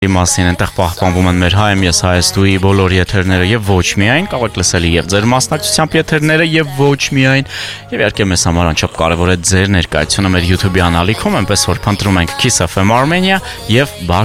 Մասին այնտեղ պահպանվում են մեր հայեմ ես հայստուի բոլոր եթերները եւ ոչ միայն կարող եք լսել եւ ձեր մասնակցությամբ եթերները եւ ոչ միայն եւ իհարկե մեզ համար անչափ կարեւոր է ձեր ներկայությունը մեր YouTube-ի անալիքում, այնպես որ փնտրում ենք Kiss FM Armenia եւ